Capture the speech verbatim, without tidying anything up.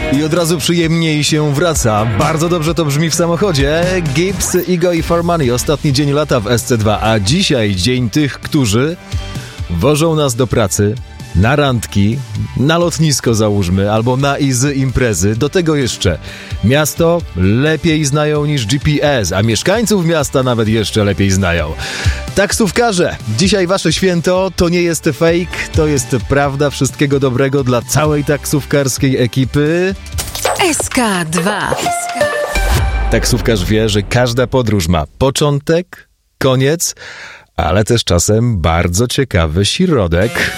I od razu przyjemniej się wraca. Bardzo dobrze to brzmi w samochodzie. Gibbs, Ego i For Money. Ostatni dzień lata w S C dwa, a dzisiaj dzień tych, którzy wożą nas do pracy, na randki, na lotnisko załóżmy, albo na i z imprezy. Do tego jeszcze miasto lepiej znają niż G P S, a mieszkańców miasta nawet jeszcze lepiej znają. Taksówkarze, dzisiaj wasze święto, to nie jest fake, to jest prawda. Wszystkiego dobrego dla całej taksówkarskiej ekipy. S K dwa. Taksówkarz wie, że każda podróż ma początek, koniec, ale też czasem bardzo ciekawy środek.